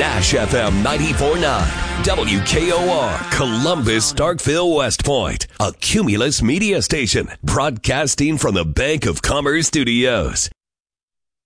Nash FM 94.9, WKOR, Columbus, Starkville, West Point, a Cumulus media station, broadcasting from the Bank of Commerce Studios.